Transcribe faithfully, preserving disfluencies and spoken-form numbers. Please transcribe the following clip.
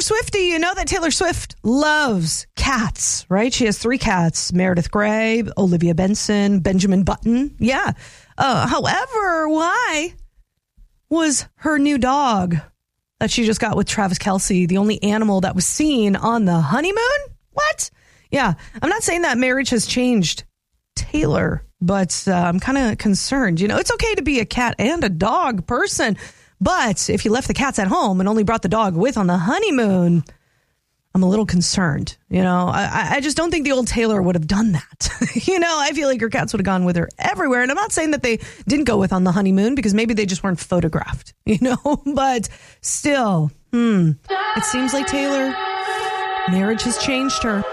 Swiftie, you know that Taylor Swift loves cats, right? She has three cats, Meredith Grey, Olivia Benson, Benjamin Button. Yeah. Uh, however, why was her new dog that she just got with Travis Kelce the only animal that was seen on the honeymoon? What? Yeah. I'm not saying that marriage has changed Taylor, but uh, I'm kind of concerned. You know, it's okay to be a cat and a dog person, but if you left the cats at home and only brought the dog with on the honeymoon, I'm a little concerned. You know, I, I just don't think the old Taylor would have done that. You know, I feel like her cats would have gone with her everywhere. And I'm not saying that they didn't go with on the honeymoon because maybe they just weren't photographed, you know, but still, hmm, it seems like Taylor, marriage has changed her.